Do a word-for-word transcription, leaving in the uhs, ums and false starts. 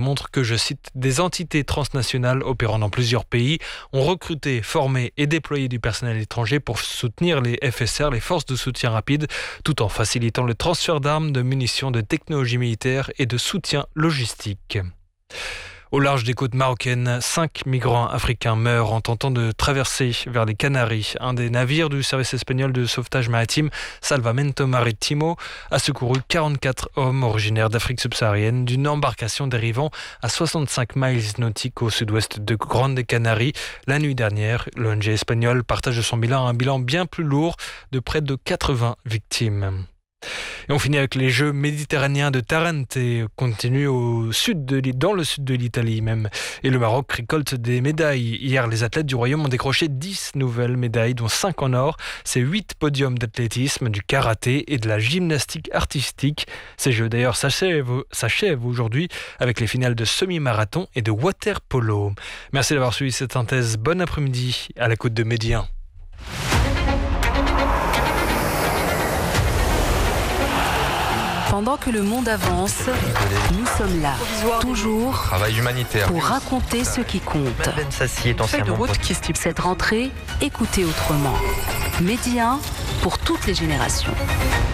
montre que, je cite, des entités transnationales opérant dans plusieurs pays ont recruté, formé et déployé du personnel étranger pour soutenir les F S R, les forces de soutien rapide, tout en facilitant le transfert d'armes, de munitions, de technologies militaires et de soutien logistique. Au large des côtes marocaines, cinq migrants africains meurent en tentant de traverser vers les Canaries. Un des navires du service espagnol de sauvetage maritime, Salvamento Marítimo, a secouru quarante-quatre hommes originaires d'Afrique subsaharienne d'une embarcation dérivant à soixante-cinq miles nautiques au sud-ouest de Grande Canaries. La nuit dernière, l'O N G espagnole partage de son bilan un bilan bien plus lourd de près de quatre-vingts victimes. Et on finit avec les Jeux méditerranéens de Tarente, continue au sud de, dans le sud de l'Italie même. Et le Maroc récolte des médailles. Hier, les athlètes du Royaume ont décroché dix nouvelles médailles, dont cinq en or. C'est huit podiums d'athlétisme, du karaté et de la gymnastique artistique. Ces Jeux d'ailleurs s'achèvent, s'achèvent aujourd'hui avec les finales de semi-marathon et de water-polo. Merci d'avoir suivi cette synthèse. Bon après-midi à la côte de Médien. Pendant que le monde avance, nous sommes là, toujours, travail humanitaire, pour raconter ce qui compte. Ben Sassi est anciennement Cette rentrée, écoutez autrement. Médien pour toutes les générations.